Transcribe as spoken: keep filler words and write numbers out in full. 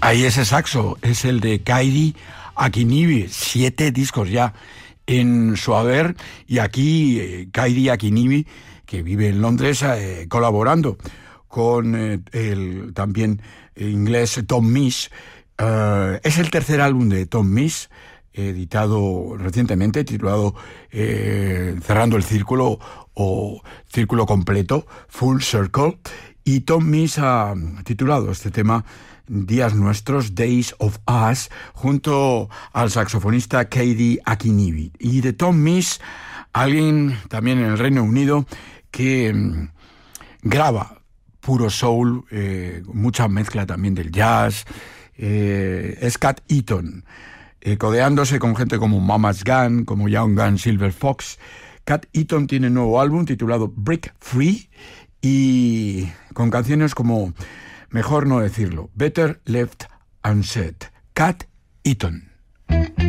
Ahí ese saxo es el de Kaidi Akinibi, siete discos ya en su haber, y aquí eh, Kaidi Akinibi, que vive en Londres, eh, colaborando con eh, el también inglés Tom Misch. Uh, es el tercer álbum de Tom Misch, editado recientemente, titulado eh, Cerrando el Círculo o Círculo Completo, Full Circle, y Tom Misch ha titulado este tema Días Nuestros, Days of Us, junto al saxofonista Kaidi Akinibi. Y de Tom Misch, alguien también en el Reino Unido que mmm, graba puro soul, eh, mucha mezcla también del jazz, eh, es Cat Eaton, eh, codeándose con gente como Mama's Gun, como Young Gun Silver Fox. Cat Eaton tiene un nuevo álbum titulado Break Free y con canciones como Mejor no decirlo, Better Left Unsaid. Cat Eaton.